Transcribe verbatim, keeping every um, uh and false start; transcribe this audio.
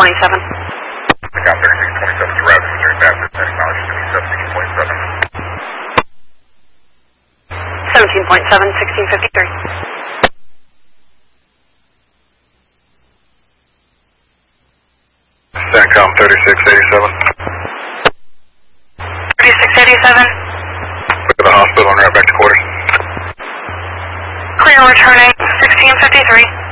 twenty-seven. Got thirty-six twenty-seven to Rapid Missouri Baptist, acknowledged to be seventeen point seven. seventeen point seven, sixteen fifty-three. CENTCOM thirty-six eighty-seven. thirty-six eighty-seven. Look at the hospital and right back to quarters. Clear returning, sixteen fifty-three.